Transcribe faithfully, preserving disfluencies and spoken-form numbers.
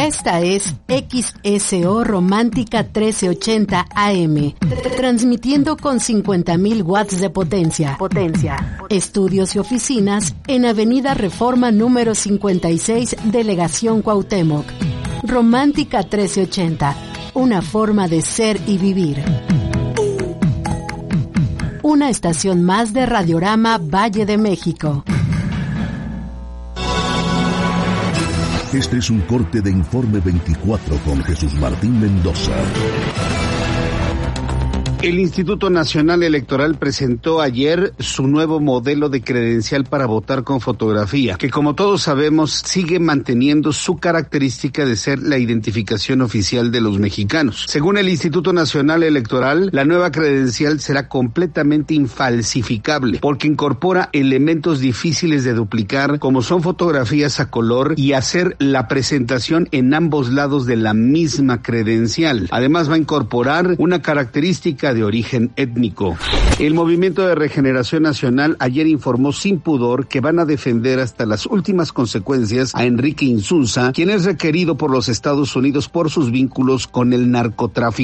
Esta es X S O Romántica trece ochenta A M, transmitiendo con cincuenta mil watts de potencia. Potencia. Estudios y oficinas en Avenida Reforma número cincuenta y seis, Delegación Cuauhtémoc. Romántica trece ochenta, una forma de ser y vivir. Una estación más de Radiorama Valle de México. Este es un corte de Informe veinticuatro con Jesús Martín Mendoza. El Instituto Nacional Electoral presentó ayer su nuevo modelo de credencial para votar con fotografía, que como todos sabemos sigue manteniendo su característica de ser la identificación oficial de los mexicanos. Según el Instituto Nacional Electoral, la nueva credencial será completamente infalsificable porque incorpora elementos difíciles de duplicar, como son fotografías a color y hacer la presentación en ambos lados de la misma credencial. Además va a incorporar una característica de origen étnico. El Movimiento de Regeneración Nacional ayer informó sin pudor que van a defender hasta las últimas consecuencias a Enrique Insunza, quien es requerido por los Estados Unidos por sus vínculos con el narcotráfico.